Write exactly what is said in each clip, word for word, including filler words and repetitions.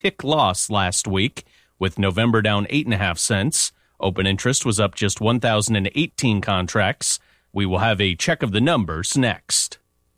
tick loss last week, with November down eight point five cents. Open interest was up just one thousand eighteen contracts. We will have a check of the numbers next.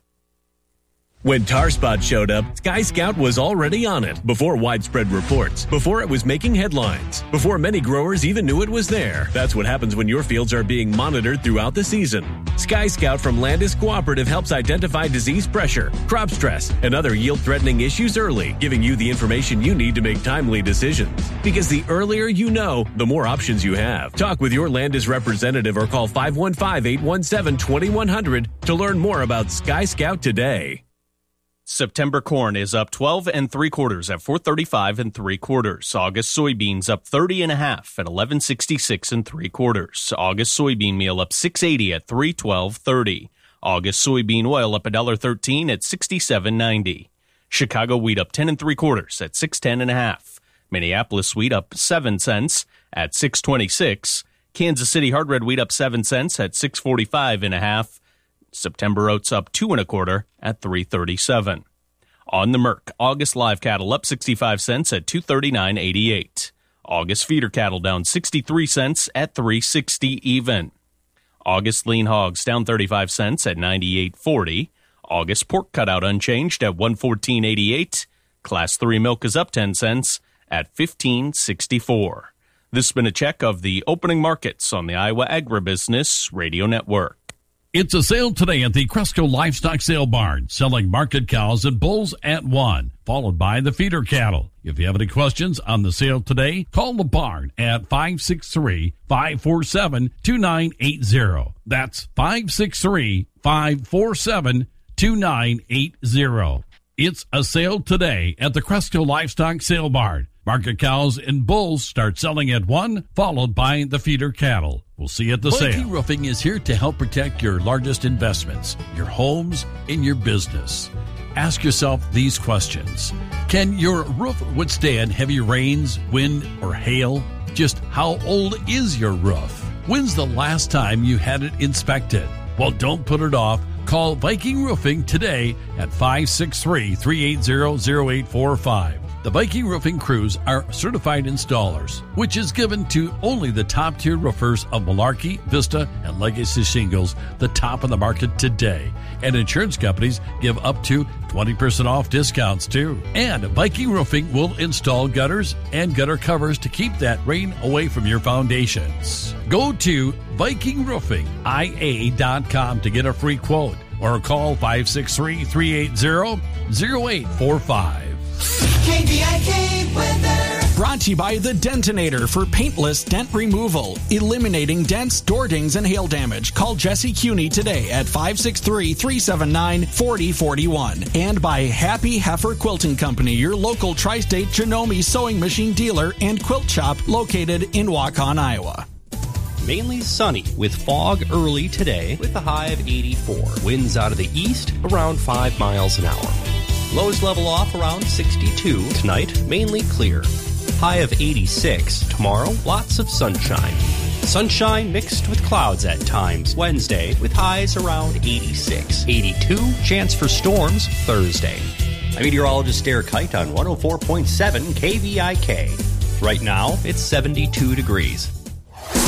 When Tar Spot showed up, Sky Scout was already on it before widespread reports, before it was making headlines, before many growers even knew it was there. That's what happens when your fields are being monitored throughout the season. Sky Scout from Landis Cooperative helps identify disease pressure, crop stress, and other yield-threatening issues early, giving you the information you need to make timely decisions. Because the earlier you know, the more options you have. Talk with your Landis representative or call five one five, eight one seven, two one zero zero to learn more about Sky Scout today. September corn is up twelve and three quarters at four thirty-five and three quarters. August soybeans up thirty and a half at eleven sixty-six and three quarters. August soybean meal up six eighty at three twelve thirty. August soybean oil up one thirteen at sixty-seven ninety. Chicago wheat up ten and three quarters at six ten and a half. Minneapolis wheat up seven cents at six twenty-six. Kansas City hard red wheat up seven cents at six forty-five and a half. September oats up two and a quarter at three thirty-seven. On the Merc, August live cattle up sixty-five cents at two thirty-nine eighty-eight. August feeder cattle down sixty-three cents at three sixty even. August lean hogs down thirty-five cents at ninety-eight forty. August pork cutout unchanged at one fourteen eighty-eight. Class three milk is up ten cents at fifteen sixty-four. This has been a check of the opening markets on the Iowa Agribusiness Radio Network. It's a sale today at the Cresco Livestock Sale Barn, selling market cows and bulls at one, followed by the feeder cattle. If you have any questions on the sale today, call the barn at five six three, five four seven, two nine eight zero. That's five six three, five four seven, two nine eight zero. It's a sale today at the Cresco Livestock Sale Barn. Market cows and bulls start selling at one, followed by the feeder cattle. We'll see you at the sale. Viking Roofing is here to help protect your largest investments, your homes, and your business. Ask yourself these questions. Can your roof withstand heavy rains, wind, or hail? Just how old is your roof? When's the last time you had it inspected? Well, don't put it off. Call Viking Roofing today at five six three, three eight zero, zero eight four five. The Viking Roofing crews are certified installers, which is given to only the top-tier roofers of Malarkey, Vista, and Legacy Shingles, the top of the market today. And insurance companies give up to twenty percent off discounts, too. And Viking Roofing will install gutters and gutter covers to keep that rain away from your foundations. Go to Viking Roofing I A dot com to get a free quote or call five six three, three eight zero, zero eight four five. K V I K weather. Brought to you by The Dentinator for paintless dent removal, eliminating dents, door dings, and hail damage. Call Jesse Cuney today at five six three, three seven nine, four zero four one. And by Happy Heifer Quilting Company, your local tri-state Janome sewing machine dealer and quilt shop located in Waukon, Iowa. Mainly sunny with fog early today with a high of eighty-four. Winds out of the east around five miles an hour. Lows level off around sixty-two. Tonight, mainly clear. High of eighty-six. Tomorrow, lots of sunshine. Sunshine mixed with clouds at times Wednesday with highs around eighty-six. eighty-two, chance for storms Thursday. I'm meteorologist Derek Kite on one oh four point seven K V I K. Right now, it's seventy-two degrees.